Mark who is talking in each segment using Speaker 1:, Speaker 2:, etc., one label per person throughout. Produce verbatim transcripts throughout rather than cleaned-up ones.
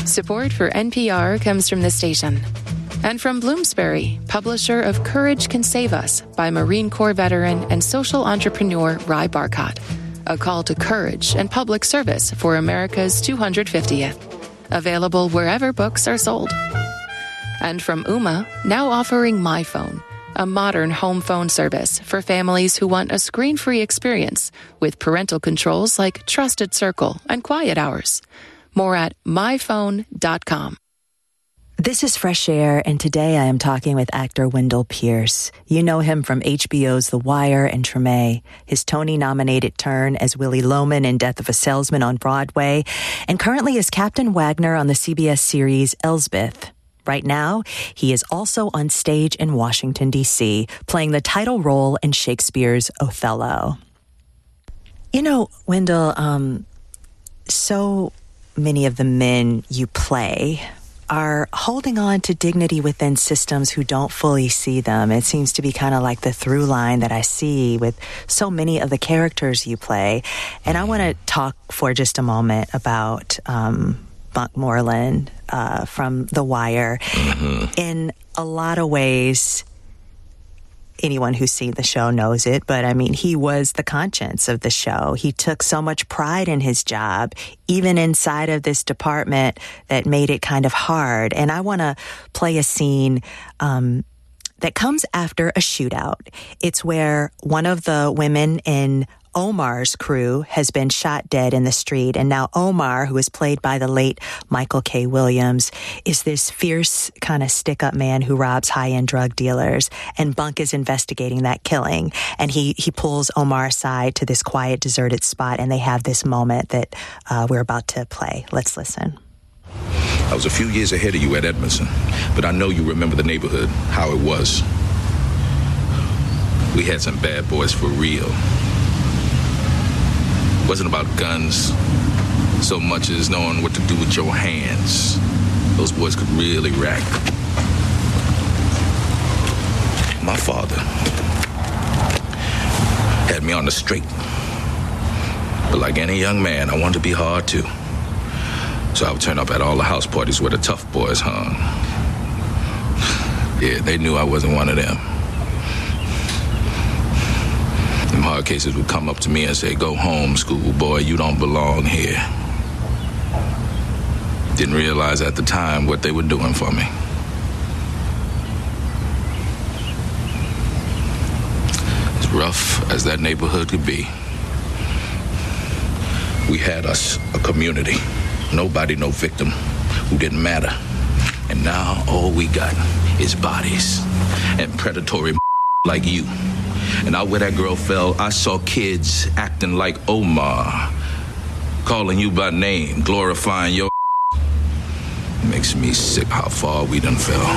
Speaker 1: Support for N P R comes from the station. And from Bloomsbury, publisher of Courage Can Save Us by Marine Corps veteran and social entrepreneur Ry Barcott. A call to courage and public service for America's two hundred fiftieth. Available wherever books are sold. And from Ooma, now offering MyPhone, a modern home phone service for families who want a screen-free experience with parental controls like Trusted Circle and Quiet Hours. More at my phone dot com.
Speaker 2: This is Fresh Air, and today I am talking with actor Wendell Pierce. You know him from H B O's The Wire and Treme, his Tony-nominated turn as Willie Loman in Death of a Salesman on Broadway, and currently as Captain Wagner on the C B S series Elsbeth. Right now, he is also on stage in Washington, D C, playing the title role in Shakespeare's Othello. You know, Wendell, um, so many of the men you play are holding on to dignity within systems who don't fully see them. It seems to be kind of like the through line that I see with so many of the characters you play. And I want to talk for just a moment about um, Monk Moreland uh, from The Wire. Mm-hmm. In a lot of ways, anyone who's seen the show knows it, but I mean, he was the conscience of the show. He took so much pride in his job, even inside of this department that made it kind of hard. And I want to play a scene um, that comes after a shootout. It's where one of the women in Omar's crew has been shot dead in the street. And now Omar, who is played by the late Michael K. Williams, is this fierce kind of stick-up man who robs high-end drug dealers. And Bunk is investigating that killing. And he, he pulls Omar aside to this quiet, deserted spot, and they have this moment that uh, we're about to play. Let's listen.
Speaker 3: I was a few years ahead of you at Edmondson, but I know you remember the neighborhood, how it was. We had some bad boys for real. It wasn't about guns so much as knowing what to do with your hands. Those boys could really rack. My father had me on the straight. But like any young man, I wanted to be hard too. So I would turn up at all the house parties where the tough boys hung. Yeah, they knew I wasn't one of them. Them hard cases would come up to me and say, "Go home, schoolboy, you don't belong here." Didn't realize at the time what they were doing for me. As rough as that neighborhood could be, we had us a community. Nobody, no victim who didn't matter. And now all we got is bodies and predatory like you. And out where that girl fell, I saw kids acting like Omar, calling you by name, glorifying your makes me sick how far we done fell.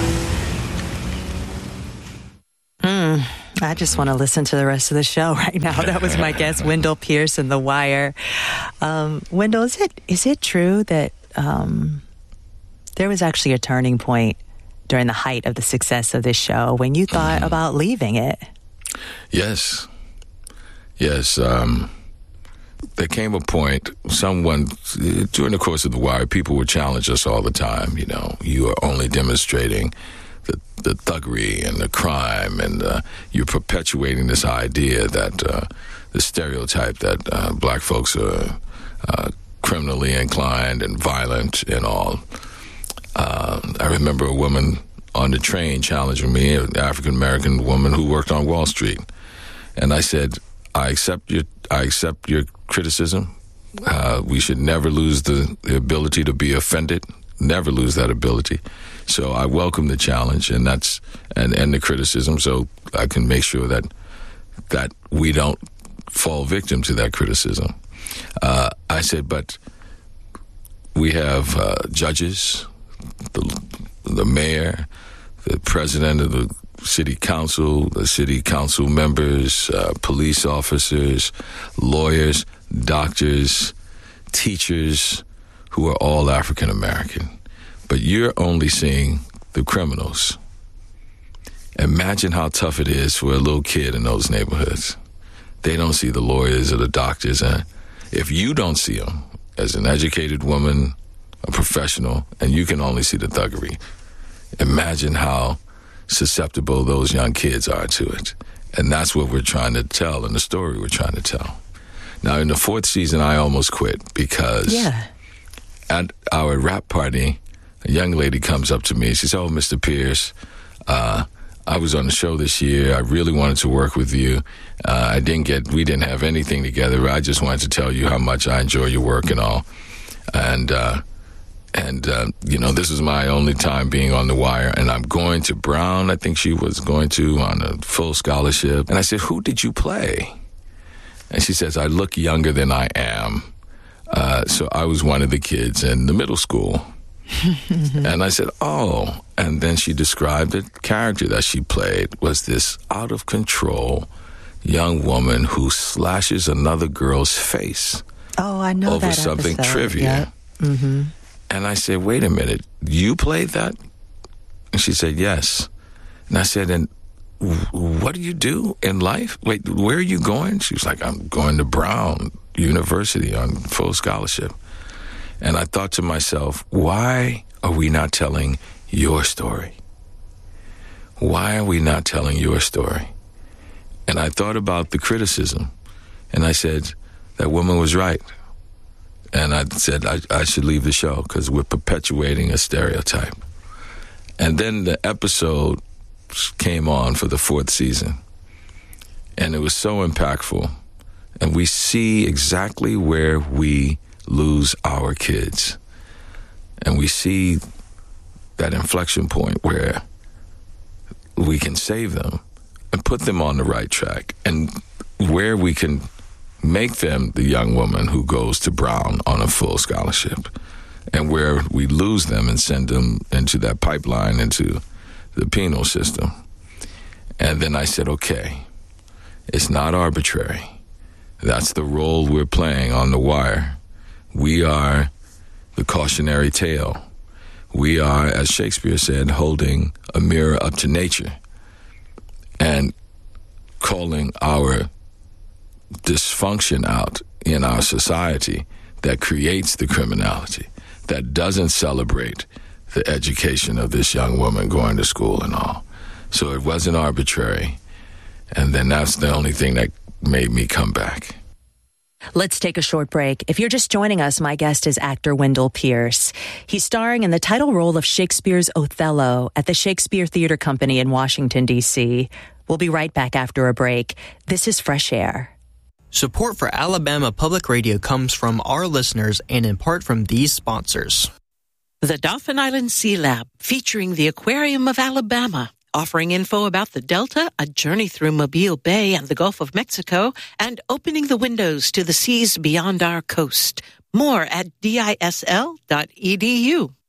Speaker 2: Hmm. I just want to listen to the rest of the show right now. That was my guest, Wendell Pierce in The Wire. Um, Wendell, is it is it true that um, there was actually a turning point during the height of the success of this show when you thought about leaving it?
Speaker 4: Yes. Yes. Um, there came a point, someone, during the course of The Wire, people would challenge us all the time. You know, you are only demonstrating the, the thuggery and the crime, and uh, you're perpetuating this idea that uh, the stereotype that uh, black folks are uh, criminally inclined and violent and all. Uh, I remember a woman on the train challenging me, an African-American woman who worked on Wall Street. And I said, I accept your I accept your criticism. Uh, we should never lose the, the ability to be offended, never lose that ability. So I welcome the challenge and that's and, and the criticism, so I can make sure that that we don't fall victim to that criticism. Uh, I said, but we have uh, judges, the, the mayor, the president of the city council, the city council members, uh, police officers, lawyers, doctors, teachers, who are all African American. But you're only seeing the criminals. Imagine how tough it is for a little kid in those neighborhoods. They don't see the lawyers or the doctors. And if you don't see them, as an educated woman a professional, and you can only see the thuggery. Imagine how susceptible those young kids are to it. And that's what we're trying to tell in the story we're trying to tell. Now, in the fourth season, I almost quit because
Speaker 2: yeah.
Speaker 4: at our rap party, a young lady comes up to me. She said, "Oh, Mister Pierce, uh, I was on the show this year. I really wanted to work with you. Uh, I didn't get, we didn't have anything together. I just wanted to tell you how much I enjoy your work and all. And, uh, and uh, you know, this is my only time being on The Wire, and I'm going to Brown, I think she was going to, on a full scholarship." And I said, "Who did you play?" And she says, "I look younger than I am. Uh, so I was one of the kids in the middle school." And I said, "Oh." And then she described the character that she played was this out-of-control young woman who slashes another girl's face.
Speaker 2: Oh, I know
Speaker 4: over
Speaker 2: that
Speaker 4: something
Speaker 2: episode.
Speaker 4: trivial.
Speaker 2: Yep. Mm-hmm.
Speaker 4: And I said, "Wait a minute, you played that?" And she said, "Yes." And I said, "And what do you do in life? Wait, where are you going?" She was like, "I'm going to Brown University on full scholarship." And I thought to myself, why are we not telling your story? Why are we not telling your story? And I thought about the criticism, and I said, that woman was right. And I said I, I should leave the show because we're perpetuating a stereotype. And then the episode came on for the fourth season, and it was so impactful. And we see exactly where we lose our kids. And we see that inflection point where we can save them and put them on the right track, and where we can make them the young woman who goes to Brown on a full scholarship, and where we lose them and send them into that pipeline, into the penal system. And then I said, okay, it's not arbitrary. That's the role we're playing on The Wire. We are the cautionary tale. We are, as Shakespeare said, holding a mirror up to nature and calling our dysfunction out in our society that creates the criminality, that doesn't celebrate the education of this young woman going to school and all. So it wasn't arbitrary. And then that's the only thing that made me come back.
Speaker 2: Let's take a short break. If you're just joining us, my guest is actor Wendell Pierce. He's starring in the title role of Shakespeare's Othello at the Shakespeare Theater Company in Washington, D C We'll be right back after a break. This is Fresh Air.
Speaker 5: Support for Alabama Public Radio comes from our listeners and in part from these sponsors.
Speaker 6: The Dauphin Island Sea Lab, featuring the Aquarium of Alabama, offering info about the Delta, a journey through Mobile Bay and the Gulf of Mexico, and opening the windows to the seas beyond our coast. More at D I S L dot E D U.